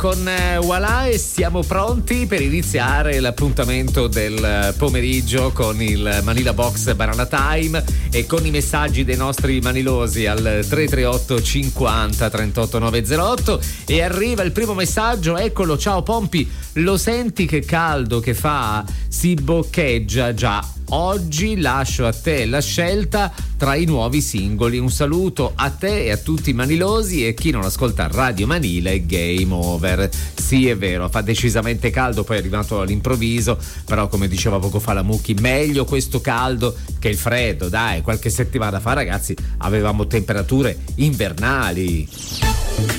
con Voilà e siamo pronti per iniziare l'appuntamento del pomeriggio con il Manila Box Banana Time e con i messaggi dei nostri manilosi al 338 50 38 908. E arriva il primo messaggio, eccolo. Ciao Pompi, lo senti che caldo che fa? Si boccheggia già. Oggi lascio a te la scelta tra i nuovi singoli. Un saluto a te e a tutti i manilosi, e chi non ascolta Radio Manila è game over. Sì, è vero, fa decisamente caldo, poi è arrivato all'improvviso, però come diceva poco fa la Mucchi, meglio questo caldo che il freddo, dai. Qualche settimana fa, ragazzi, avevamo temperature invernali.